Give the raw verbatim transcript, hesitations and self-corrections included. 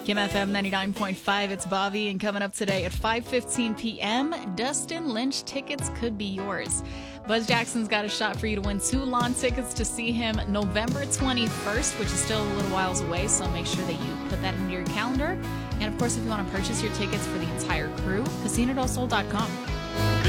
Kim F M ninety-nine point five, it's Bobby, and coming up today at five fifteen p.m., Dustin Lynch tickets could be yours. Buzz Jackson's got a shot for you to win two lawn tickets to see him November twenty-first, which is still a little whiles away, so make sure that you put that into your calendar. And of course, if you want to purchase your tickets for the entire crew, casino del sol dot com.